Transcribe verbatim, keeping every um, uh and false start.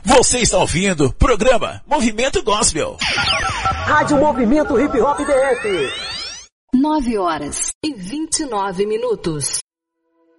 Você está ouvindo o programa Movimento Gospel. Rádio Movimento Hip Hop D F. nove horas e vinte e nove minutos.